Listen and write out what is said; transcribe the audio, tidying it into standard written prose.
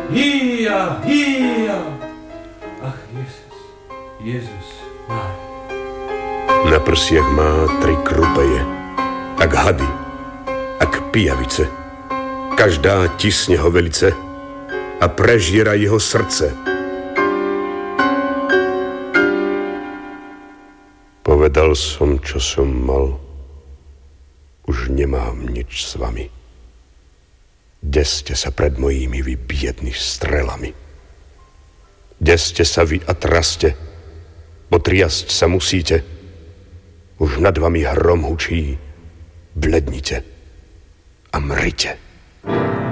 Híja, híja. Ach, Jezus, náj. Na prsiach má 3 krupeje, ak hady, ak pijavice. Každá tisne ho velice a prežiera jeho srdce. Povedal som, čo som mal. Už nemám nič s vami. Deste sa pred mojimi vy biedni strelami. Deste sa vy a traste, potriasť sa musíte. Už nad vami hrom hučí, blednite a mrite.